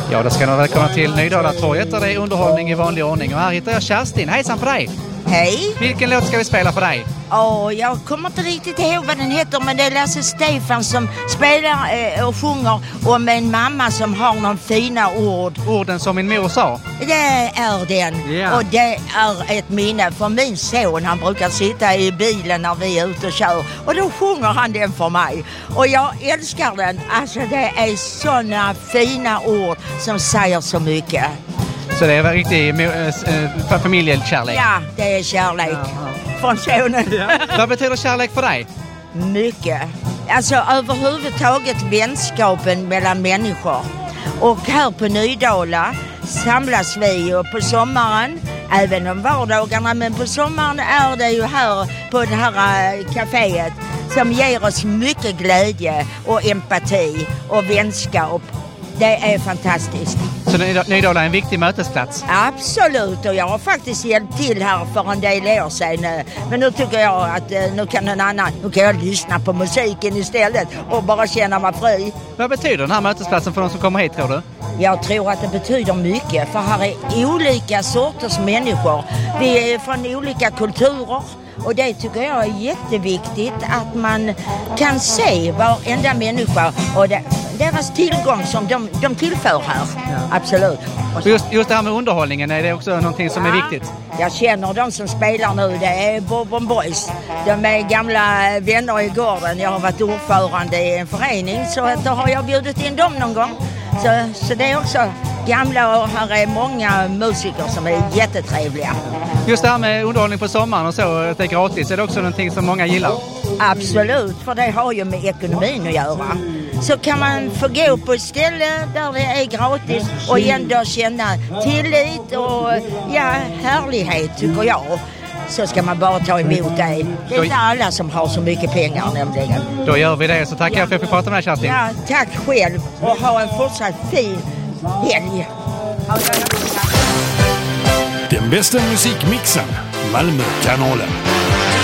Ja, då ska ni välkomna till Nydala-torget där det är underhållning i vanlig ordning. Och här hittar jag Kerstin. Hejsan på dig! Hej! Vilken låt ska vi spela för dig? Jag kommer inte riktigt ihåg vad den heter, men det är Lasse Stefan som spelar och sjunger om en mamma som har någon fina ord. Orden som min mor sa? Det är den. Yeah. Och det är ett minne för min son. Han brukar sitta i bilen när vi är ute och kör. Och då sjunger han den för mig. Och jag älskar den. Alltså det är såna fina ord som säger så mycket. Så det är riktigt familjekärlek? Ja, det är kärlek. Från sonen. Ja. Vad betyder kärlek för dig? Mycket. Alltså överhuvudtaget vänskapen mellan människor. Och här på Nydala samlas vi och på sommaren, även om vardagarna, men på sommaren är det ju här på det här kaféet som ger oss mycket glädje och empati och vänskap. Det är fantastiskt. Så Nydala är en viktig mötesplats? Absolut, och jag har faktiskt hjälpt till här för en del år sedan. Men nu tycker jag att nu kan jag lyssna på musiken istället och bara känna mig fri. Vad betyder den här mötesplatsen för de som kommer hit, tror du? Jag tror att det betyder mycket, för här är olika sorters människor. Vi är från olika kulturer. Och det tycker jag är jätteviktigt, att man kan se varenda människa och deras tillgång som de tillför här. Ja. Absolut. Just det här med underhållningen, är det också någonting som är viktigt? Jag känner de som spelar nu, det är Bourbon Boys. De är gamla vänner i gården. Jag har varit ordförande i en förening, så då har jag bjudit in dem någon gång. Så det är också gamla, och här är många musiker som är jättetrevliga. Just det här med underhållning på sommaren och så, att det är gratis, är det också någonting som många gillar? Absolut, för det har ju med ekonomin att göra. Så kan man få gå på ett ställe där det är gratis och ändå känna tillit och härlighet, tycker jag. Så ska man bara ta emot det. Det är inte alla som har så mycket pengar nämligen. Då gör vi det, så tackar jag för att jag fick prata med dig, Kerstin. Ja, tack själv, och ha en fortsatt fin helg. Den bästa musikmixen, Malmökanalen.